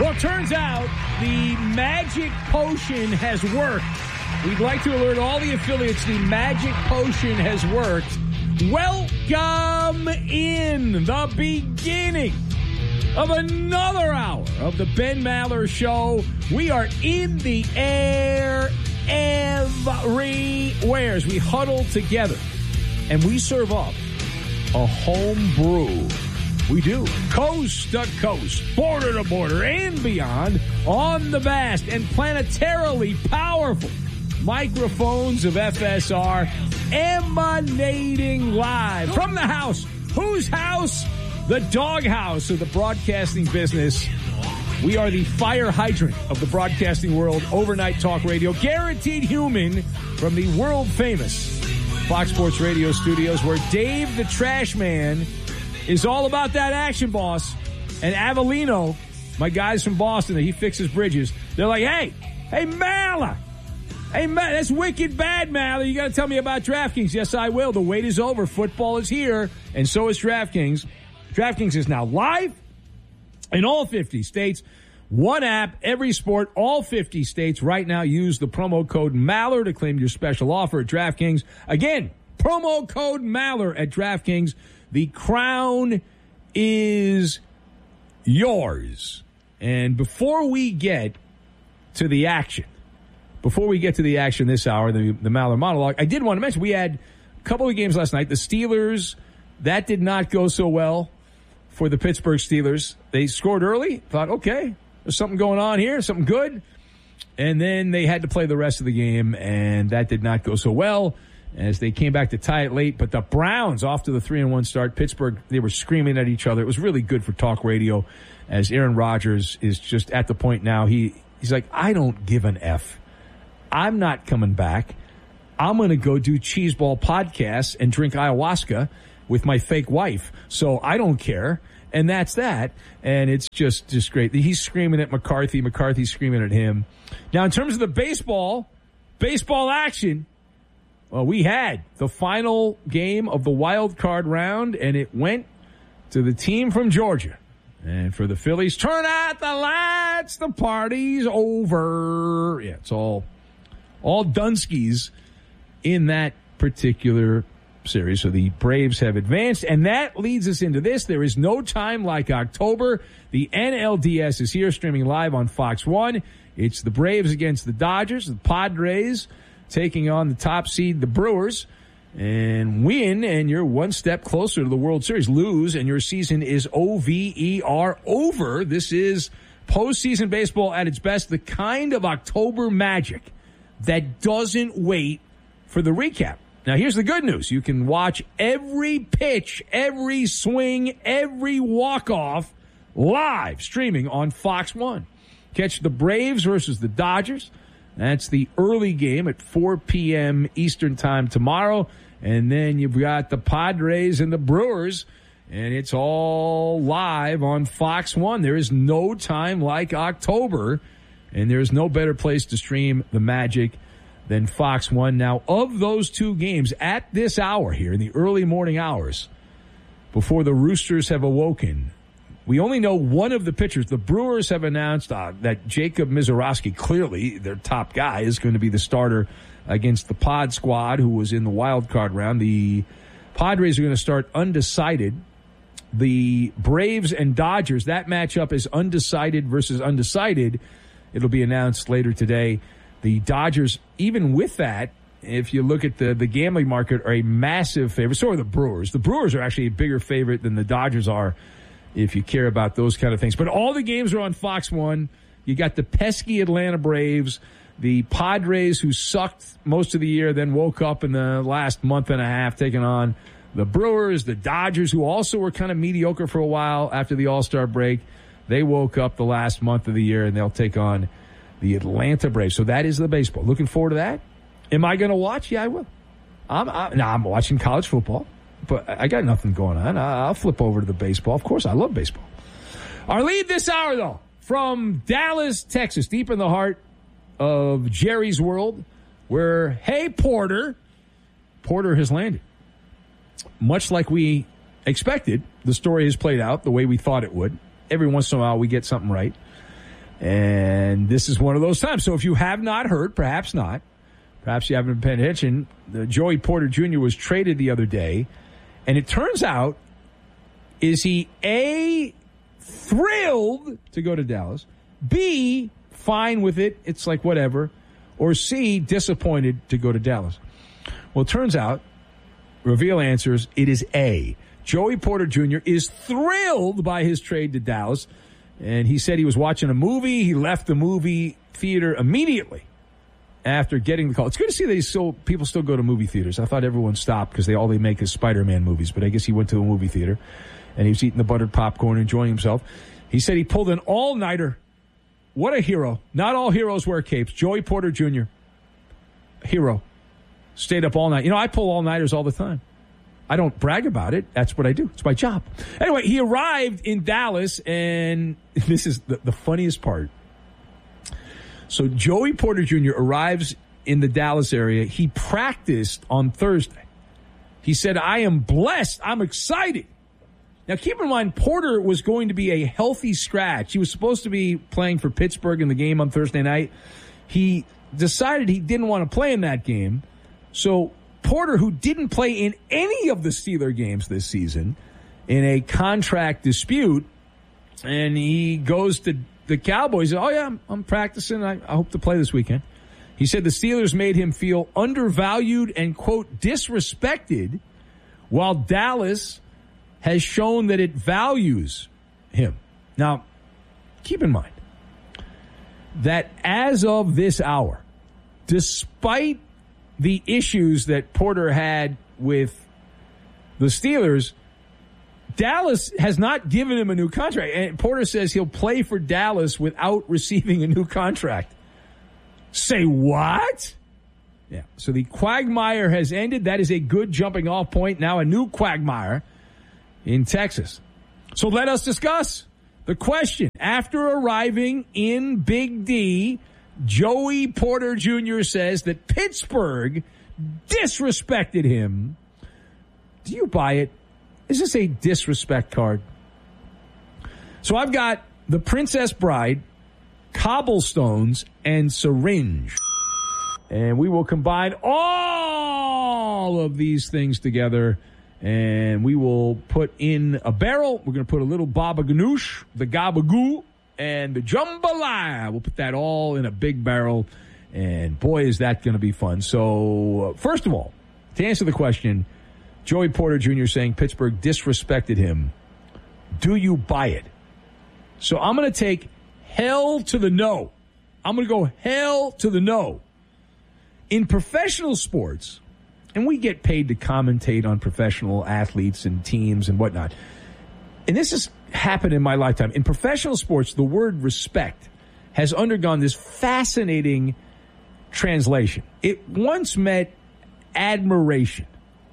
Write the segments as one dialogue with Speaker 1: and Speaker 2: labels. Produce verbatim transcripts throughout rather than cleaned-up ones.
Speaker 1: Well, it turns out the magic potion has worked. We'd like to alert all the affiliates the magic potion has worked. Welcome in the beginning of another hour of the Ben Maller Show. We are in the air everywhere as we huddle together and we serve up a home brew. We do. Coast to coast, border to border, and beyond on the vast and planetarily powerful microphones of F S R emanating live from the house. Whose house? The doghouse of the broadcasting business. We are the fire hydrant of the broadcasting world, overnight talk radio, guaranteed human from the world-famous Fox Sports Radio studios, where Dave the Trash Man is all about that action, boss. And Avellino, my guys from Boston, he fixes bridges. They're like, hey, hey, Maller. Hey, Maller, that's wicked bad, Maller. You got to tell me about DraftKings. Yes, I will. The wait is over. Football is here, and so is DraftKings. DraftKings is now live in all fifty states. One app, every sport, all fifty states. Right now, use the promo code Maller to claim your special offer at DraftKings. Again, promo code Maller at DraftKings. The crown is yours. And before we get to the action, before we get to the action this hour, the, the Maller monologue, I did want to mention we had a couple of games last night. The Steelers, that did not go so well for the Pittsburgh Steelers. They scored early, thought, okay, there's something going on here, something good. And then they had to play the rest of the game, and that did not go so well as they came back to tie it late. But the Browns, off to the three and one start. Pittsburgh, they were screaming at each other. It was really good for talk radio, as Aaron Rodgers is just at the point now. He He's like, I don't give an F. I'm not coming back. I'm going to go do cheeseball podcasts and drink ayahuasca with my fake wife. So I don't care. And that's that. And it's just, just great. He's screaming at McCarthy. McCarthy's screaming at him. Now, in terms of the baseball, baseball action, well, we had the final game of the wild card round, and it went to the team from Georgia. And for the Phillies, turn out the lights, the party's over. Yeah, it's all, all Dunskies in that particular series. So the Braves have advanced, and that leads us into this. There is no time like October. The N L D S is here, streaming live on Fox one. It's the Braves against the Dodgers, the Padres taking on the top seed, the Brewers, and win, and you're one step closer to the World Series. Lose, and your season is O V E R, over. This is postseason baseball at its best, the kind of October magic that doesn't wait for the recap. Now, here's the good news. You can watch every pitch, every swing, every walk-off live streaming on Fox one. Catch the Braves versus the Dodgers. That's the early game at four p.m. Eastern time tomorrow. And then you've got the Padres and the Brewers, and it's all live on Fox one. There is no time like October, and there's no better place to stream the magic than Fox one. Now, of those two games at this hour here in the early morning hours, before the Roosters have awoken, we only know one of the pitchers. The Brewers have announced uh, that Jacob Misiorowski, clearly their top guy, is going to be the starter against the Pod squad, who was in the wild card round. The Padres are going to start undecided. The Braves and Dodgers, that matchup is undecided versus undecided. It'll be announced later today. The Dodgers, even with that, if you look at the, the gambling market, are a massive favorite. So are the Brewers. The Brewers are actually a bigger favorite than the Dodgers are, if you care about those kind of things. But all the games are on Fox one. You got the pesky Atlanta Braves, the Padres, who sucked most of the year, then woke up in the last month and a half, taking on the Brewers, the Dodgers, who also were kind of mediocre for a while after the All-Star break. They woke up the last month of the year, and they'll take on the Atlanta Braves. So that is the baseball. Looking forward to that. Am I going to watch? Yeah, I will. I'm, I'm, no, I'm watching college football, but I got nothing going on. I'll flip over to the baseball. Of course, I love baseball. Our lead this hour, though, from Dallas, Texas, deep in the heart of Jerry's world, where, hey, Porter, Porter has landed. Much like we expected, the story has played out the way we thought it would. Every once in a while, we get something right. And this is one of those times. So if you have not heard, perhaps not, perhaps you haven't been paying attention, the Joey Porter Junior was traded the other day, and it turns out, is he A, thrilled to go to Dallas, B, fine with it, it's like whatever, or C, disappointed to go to Dallas? Well, it turns out, reveal answers, it is A. Joey Porter Junior is thrilled by his trade to Dallas, and he said he was watching a movie. He left the movie theater immediately after getting the call. It's good to see that he's still, people still go to movie theaters. I thought everyone stopped because they all they make is Spider-Man movies, but I guess he went to a movie theater, and he was eating the buttered popcorn, enjoying himself. He said he pulled an all-nighter. What a hero. Not all heroes wear capes. Joey Porter Junior, hero. Stayed up all night. You know, I pull all-nighters all the time. I don't brag about it. That's what I do. It's my job. Anyway, he arrived in Dallas, and this is the, the funniest part. So Joey Porter Junior arrives in the Dallas area. He practiced on Thursday. He said, I am blessed. I'm excited. Now, keep in mind, Porter was going to be a healthy scratch. He was supposed to be playing for Pittsburgh in the game on Thursday night. He decided he didn't want to play in that game. So Porter, who didn't play in any of the Steeler games this season, in a contract dispute, and he goes to the Cowboys. Oh, yeah, I'm, I'm practicing. I, I hope to play this weekend. He said the Steelers made him feel undervalued and, quote, disrespected, while Dallas has shown that it values him. Now, keep in mind that as of this hour, despite the issues that Porter had with the Steelers, Dallas has not given him a new contract. And Porter says he'll play for Dallas without receiving a new contract. Say what? Yeah. So the quagmire has ended. That is a good jumping off point. Now a new quagmire in Texas. So let us discuss the question. After arriving in Big D, Joey Porter Junior says that Pittsburgh disrespected him. Do you buy it? Is this a disrespect card? So I've got the Princess Bride, cobblestones, and syringe. And we will combine all of these things together, and we will put in a barrel. We're going to put a little baba ganoush, the gabagoo, and the jambalaya. We'll put that all in a big barrel, and boy, is that going to be fun. So, uh, first of all, to answer the question, Joey Porter Junior saying Pittsburgh disrespected him. Do you buy it? So I'm going to take hell to the no. I'm going to go hell to the no. In professional sports, and we get paid to commentate on professional athletes and teams and whatnot, and this has happened in my lifetime. In professional sports, the word respect has undergone this fascinating translation. It once meant admiration.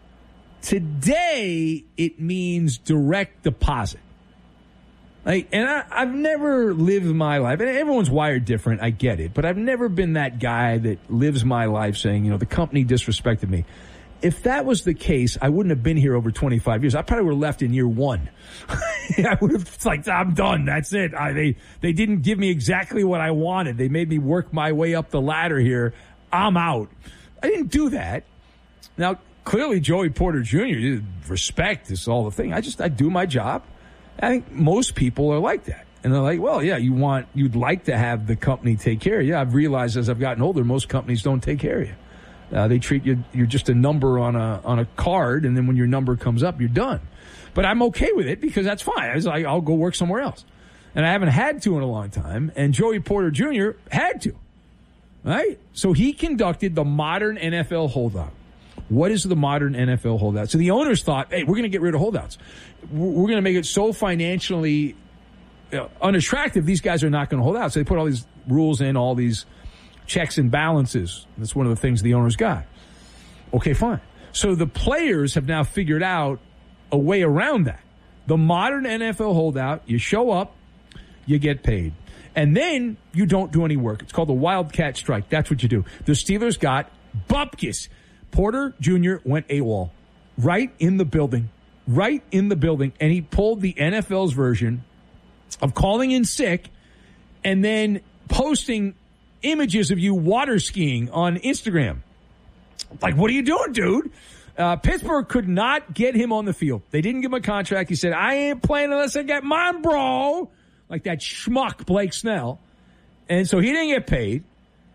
Speaker 1: Today, it means direct deposit. Like, and I, I've never lived my life, and everyone's wired different, I get it, but I've never been that guy that lives my life saying, you know, the company disrespected me. If that was the case, I wouldn't have been here over twenty-five years. I probably would have left in year one. I would have, it's like, I'm done. That's it. I, they, they didn't give me exactly what I wanted. They made me work my way up the ladder here. I'm out. I didn't do that. Now, clearly, Joey Porter Junior, respect is all the thing. I just, I do my job. I think most people are like that. And they're like, well, yeah, you want, you'd like to have the company take care of you. I've realized as I've gotten older, most companies don't take care of you. Uh, they treat you, you're just a number on a on a card, and then when your number comes up, you're done. But I'm okay with it because that's fine. I was like, I'll go work somewhere else. And I haven't had to in a long time, and Joey Porter Junior had to. Right? So he conducted the modern N F L holdout. What is the modern N F L holdout? So the owners thought, hey, we're going to get rid of holdouts. We're going to make it so financially uh, unattractive, these guys are not going to hold out. So they put all these rules in, all these checks and balances. That's one of the things the owners got. Okay, fine. So the players have now figured out a way around that. The modern N F L holdout, you show up, you get paid. And then you don't do any work. It's called the Wildcat Strike. That's what you do. The Steelers got bupkis. Porter Junior went AWOL right in the building, right in the building, and he pulled the N F L's version of calling in sick and then posting images of you water skiing on Instagram. Like, what are you doing, dude? Uh, Pittsburgh could not get him on the field. They didn't give him a contract. He said, I ain't playing unless I get mine, bro. Like that schmuck Blake Snell. And so he didn't get paid.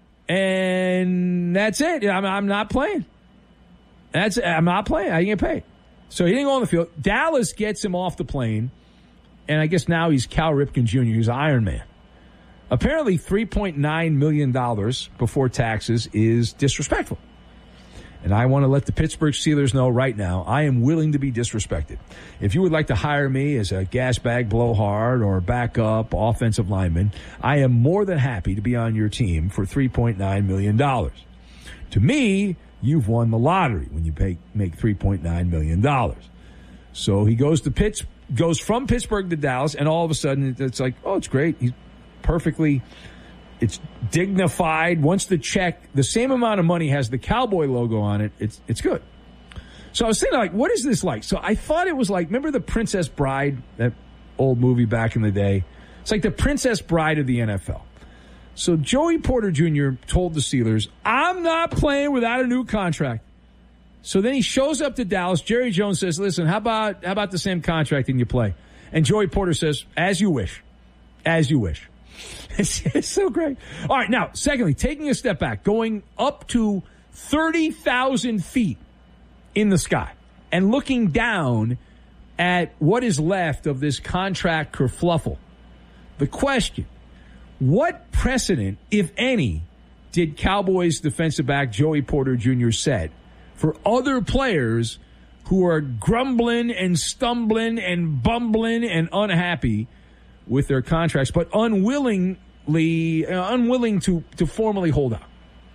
Speaker 1: And that's it. I'm, I'm not playing. That's I'm not playing. I didn't get paid. So he didn't go on the field. Dallas gets him off the plane. And I guess now he's Cal Ripken Junior He's Iron Man. Apparently three point nine million dollars before taxes is disrespectful. And I want to let the Pittsburgh Steelers know right now, I am willing to be disrespected. If you would like to hire me as a gas bag blowhard or backup offensive lineman, I am more than happy to be on your team for three point nine million dollars. To me, you've won the lottery when you pay, make three point nine million dollars. So he goes to Pitts, goes from Pittsburgh to Dallas, and all of a sudden it's like, oh, it's great. He's perfectly... It's dignified. Once the check, the same amount of money has the Cowboy logo on it, it's it's good. So I was thinking, like, what is this like? So I thought it was like, remember The Princess Bride, that old movie back in the day? It's like The Princess Bride of the N F L. So Joey Porter Junior told the Steelers, I'm not playing without a new contract. So then he shows up to Dallas. Jerry Jones says, listen, how about how about the same contract and you play? And Joey Porter says, as you wish. As you wish. It's, it's so great. All right, now, secondly, taking a step back, going up to thirty thousand feet in the sky and looking down at what is left of this contract kerfluffle. The question, what precedent, if any, did Cowboys defensive back Joey Porter Junior set for other players who are grumbling and stumbling and bumbling and unhappy with their contracts, but unwillingly, uh, unwilling to, to formally hold out?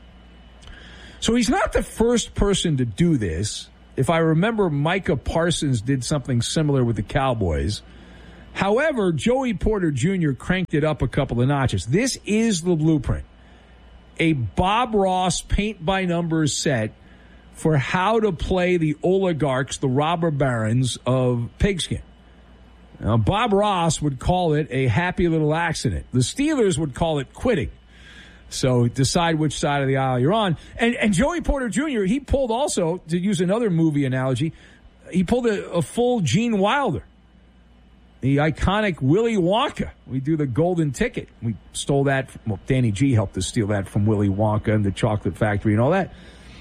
Speaker 1: So he's not the first person to do this. If I remember, Micah Parsons did something similar with the Cowboys. However, Joey Porter Junior cranked it up a couple of notches. This is the blueprint. A Bob Ross paint-by-numbers set for how to play the oligarchs, the robber barons of pigskin. Now, Bob Ross would call it a happy little accident. The Steelers would call it quitting. So decide which side of the aisle you're on. And, and Joey Porter Junior, he pulled also, to use another movie analogy, he pulled a, a full Gene Wilder. The iconic Willy Wonka. We do the golden ticket. We stole that. From, well, Danny G helped us steal that from Willy Wonka and the Chocolate Factory and all that.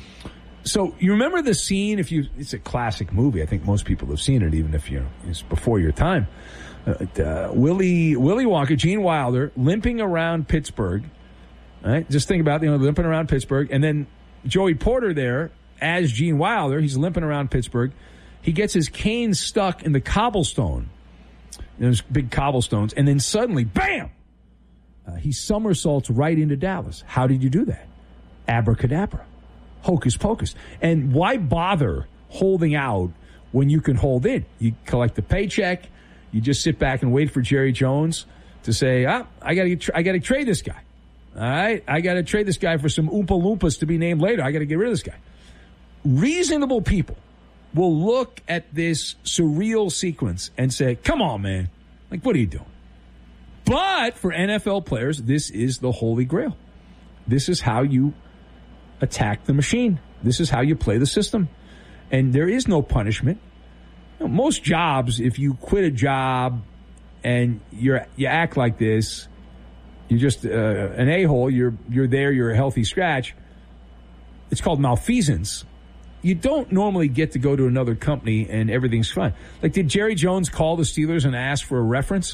Speaker 1: So you remember the scene, if you, it's a classic movie. I think most people have seen it, even if you, it's before your time. Uh, uh, Willy, Willy Wonka, Gene Wilder, limping around Pittsburgh. Right? Just think about, you know, limping around Pittsburgh. And then Joey Porter there as Gene Wilder. He's limping around Pittsburgh. He gets his cane stuck in the cobblestone. Those big cobblestones. And then suddenly, bam! Uh, he somersaults right into Dallas. How did you do that? Abracadabra. Hocus pocus. And why bother holding out when you can hold in? You collect the paycheck. You just sit back and wait for Jerry Jones to say, ah, I got to I got to trade this guy. All right? I got to trade this guy for some Oompa Loompas to be named later. I got to get rid of this guy. Reasonable people will look at this surreal sequence and say, come on, man. Like, what are you doing? But for N F L players, this is the holy grail. This is how you attack the machine. This is how you play the system. And there is no punishment. You know, most jobs, if you quit a job and you're you act like this, you're just uh, an a-hole, you're you're there, you're a healthy scratch, it's called malfeasance. You don't normally get to go to another company and everything's fine. Like, did Jerry Jones call the Steelers and ask for a reference?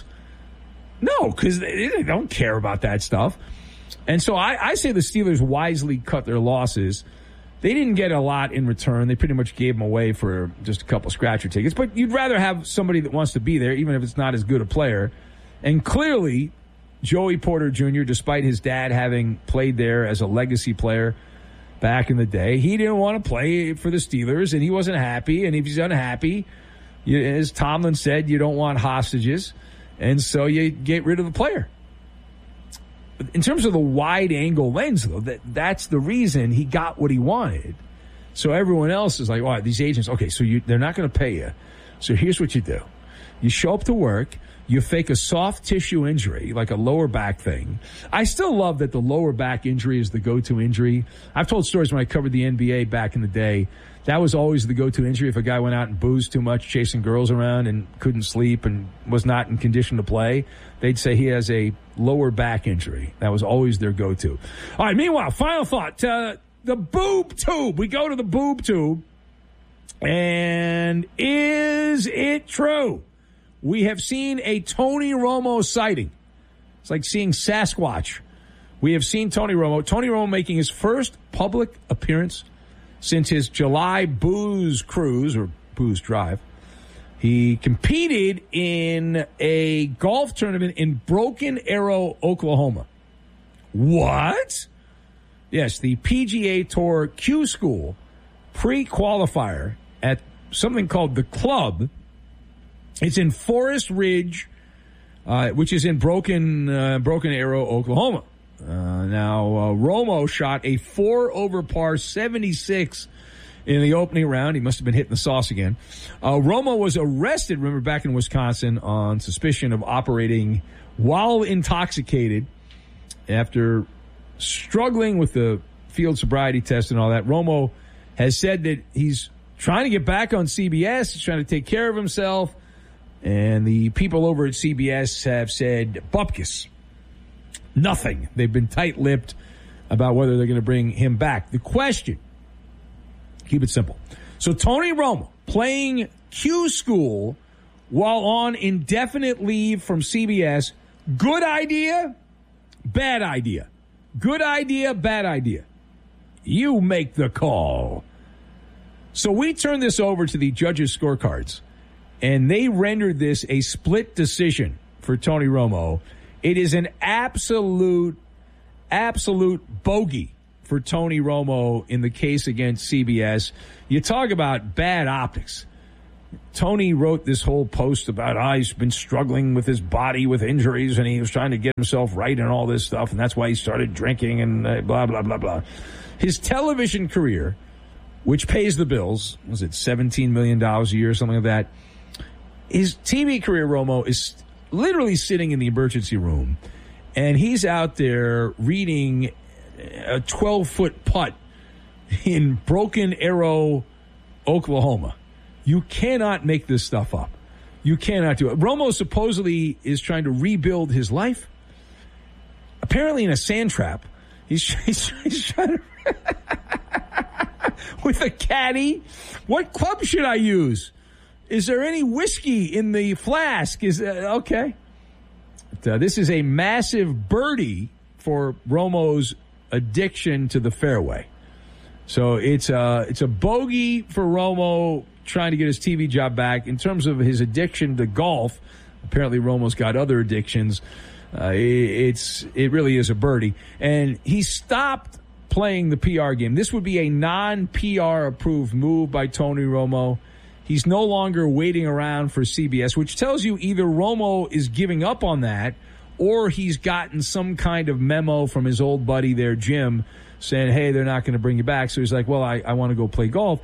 Speaker 1: No, because they, they don't care about that stuff. And so I, I say the Steelers wisely cut their losses. They didn't get a lot in return. They pretty much gave them away for just a couple scratcher tickets. But you'd rather have somebody that wants to be there, even if it's not as good a player. And clearly, Joey Porter Junior, despite his dad having played there as a legacy player back in the day, he didn't want to play for the Steelers, and he wasn't happy. And if he's unhappy, you, as Tomlin said, you don't want hostages. And so you get rid of the player. In terms of the wide-angle lens, though, that that's the reason he got what he wanted. So everyone else is like, oh, these agents, okay, so you, they're not going to pay you. So here's what you do. You show up to work, You fake a soft tissue injury, like a lower back thing. I still love that the lower back injury is the go-to injury. I've told stories when I covered the N B A back in the day. That was always the go-to injury. If a guy went out and boozed too much, chasing girls around and couldn't sleep and was not in condition to play, they'd say he has a lower back injury. That was always their go-to. All right, meanwhile, final thought. Uh, the boob tube. We go to the boob tube. And is it true? We have seen a Tony Romo sighting. It's like seeing Sasquatch. We have seen Tony Romo. Tony Romo making his first public appearance since his July booze cruise, or booze drive. He competed in a golf tournament in Broken Arrow, Oklahoma. What? Yes, the P G A Tour Q School pre-qualifier at something called The Club. It's in Forest Ridge, uh, which is in Broken uh, Broken Arrow, Oklahoma. Uh, now, uh, Romo shot a four over par seventy-six in the opening round. He must have been hitting the sauce again. Uh, Romo was arrested, remember, back in Wisconsin on suspicion of operating while intoxicated after struggling with the field sobriety test and all that. Romo has said that he's trying to get back on C B S. He's trying to take care of himself. And the people over at C B S have said, bupkis. Nothing. They've been tight-lipped about whether they're going to bring him back. The question, keep it simple. So Tony Romo playing Q School while on indefinite leave from C B S. Good idea, bad idea. Good idea, bad idea. You make the call. So we turn this over to the judges' scorecards, and they rendered this a split decision for Tony Romo. It is an absolute, absolute bogey for Tony Romo in the case against C B S. You talk about bad optics. Tony wrote this whole post about how he's been struggling with his body with injuries, and he was trying to get himself right and all this stuff, and that's why he started drinking and uh, blah, blah, blah, blah. His television career, which pays the bills, was it seventeen million dollars a year or something like that? His T V career, Romo, is literally sitting in the emergency room, and he's out there reading a twelve-foot putt in Broken Arrow, Oklahoma. You cannot make this stuff up. You cannot do it. Romo supposedly is trying to rebuild his life. Apparently in a sand trap. He's, he's, he's trying to... with a caddy. What club should I use? Is there any whiskey in the flask? Is uh, okay. But, uh, this is a massive birdie for Romo's addiction to the fairway. So it's a, it's a bogey for Romo trying to get his T V job back. In terms of his addiction to golf, apparently Romo's got other addictions. Uh, it, it's it really is a birdie. And he stopped playing the P R game. This would be a non-P R approved move by Tony Romo. He's no longer waiting around for C B S, which tells you either Romo is giving up on that or he's gotten some kind of memo from his old buddy there, Jim, saying, hey, they're not going to bring you back. So he's like, well, I, I want to go play golf.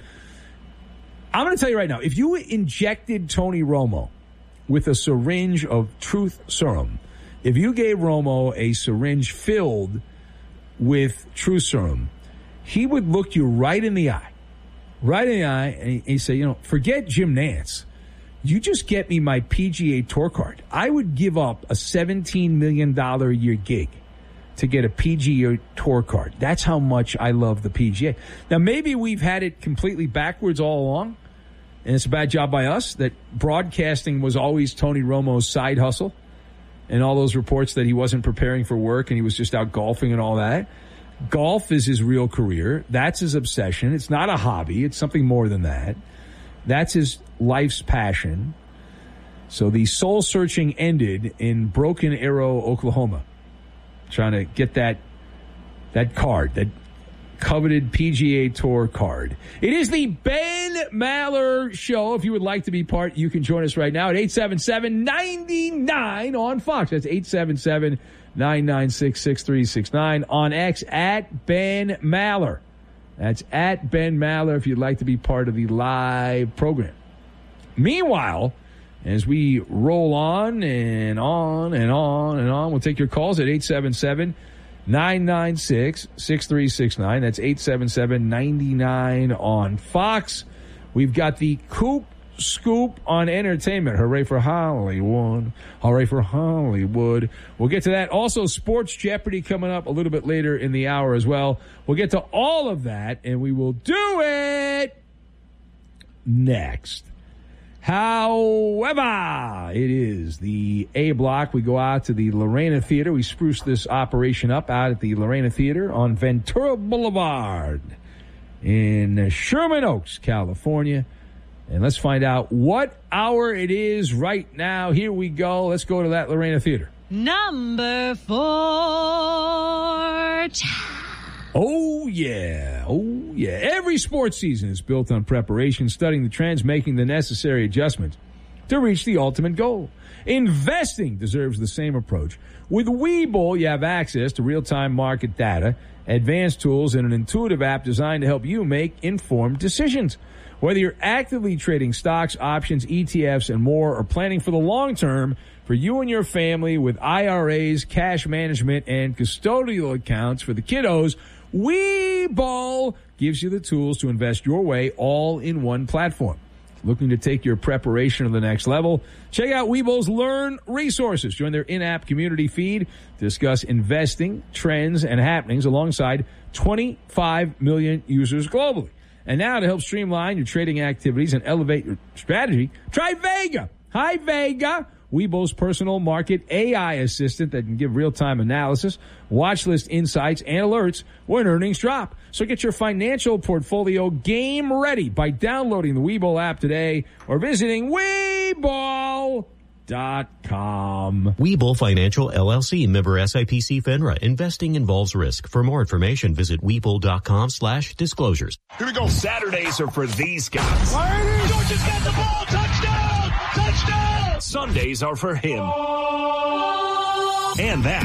Speaker 1: I'm going to tell you right now, if you injected Tony Romo with a syringe of truth serum, if you gave Romo a syringe filled with truth serum, he would look you right in the eye, right in the eye, and he'd say, you know, forget Jim Nantz. You just get me my P G A Tour card. I would give up a seventeen million dollars a year gig to get a P G A Tour card. That's how much I love the P G A. Now, maybe we've had it completely backwards all along, and it's a bad job by us that broadcasting was always Tony Romo's side hustle, and all those reports that he wasn't preparing for work and he was just out golfing and all that. Golf is his real career. That's his obsession. It's not a hobby. It's something more than that. That's his life's passion. So the soul searching ended in Broken Arrow, Oklahoma, trying to get that that card, that coveted P G A Tour card. It is the Ben Maller Show. If you would like to be part, you can join us right now at eight seven seven, nine nine on Fox. That's eight seven seven, nine nine six, six three six nine. On X, at Ben Maller. That's at Ben Maller if you'd like to be part of the live program. Meanwhile, As we roll on and on and on and on, we'll take your calls at eight seven seven, nine nine six, six three six nine. That's eight seven seven, nine nine on Fox. We've got the Coop Scoop on entertainment. Hooray for Hollywood. Hooray for Hollywood. We'll get to that. Also, Sports Jeopardy coming up a little bit later in the hour as well. We'll get to all of that, and we will do it next. However, it is the A block. We go out to the Lorena Theater. We spruce this operation up out at the Lorena Theater on Ventura Boulevard in Sherman Oaks, California. And let's find out what hour it is right now. Here we go. Let's go to that Lorena Theater.
Speaker 2: Number four.
Speaker 1: Oh, yeah. Oh, yeah. Every sports season is built on preparation, studying the trends, making the necessary adjustments to reach the ultimate goal. Investing deserves the same approach. With Webull, you have access to real-time market data, advanced tools, and an intuitive app designed to help you make informed decisions. Whether you're actively trading stocks, options, E T Fs, and more, or planning for the long term for you and your family with I R As, cash management, and custodial accounts for the kiddos, Webull gives you the tools to invest your way all in one platform. Looking to take your preparation to the next level? Check out Webull's Learn resources. Join their in-app community feed. Discuss investing, trends, and happenings alongside twenty-five million users globally. And now to help streamline your trading activities and elevate your strategy, try Vega. Hi, Vega. Webull's personal market A I assistant that can give real-time analysis, watch list insights, and alerts when earnings drop. So get your financial portfolio game ready by downloading the Webull app today or visiting Webull dot com.
Speaker 3: Webull Financial L L C, member S I P C FINRA. Investing involves risk. For more information, visit Webull dot com slash disclosures.
Speaker 4: Here we go. Saturdays are for these guys.
Speaker 5: Georgia's got the ball. Touchdown! Touchdown!
Speaker 4: Sundays are for him. And that.